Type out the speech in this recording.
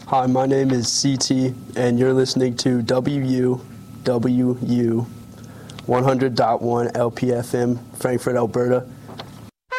Hi, my name is CT, and you're listening to WUWU 100.1 LPFM, Frankfurt, Alberta.